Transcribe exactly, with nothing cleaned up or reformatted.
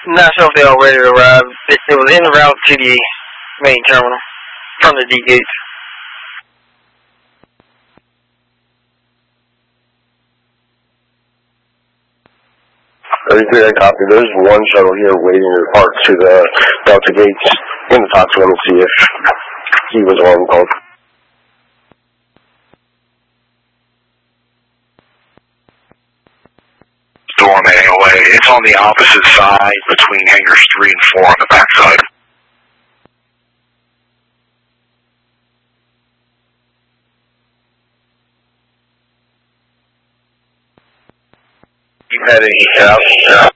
Not sure if they all ready to arrive. It, it was en route to the main terminal from the D gate. thirty-three, I copy. There's one shuttle here waiting to depart to the Delta gates. I'm going to talk to him and see if he was the one called. Storm A O A. It's on the opposite side between hangars three and four on the backside. Keep heading south.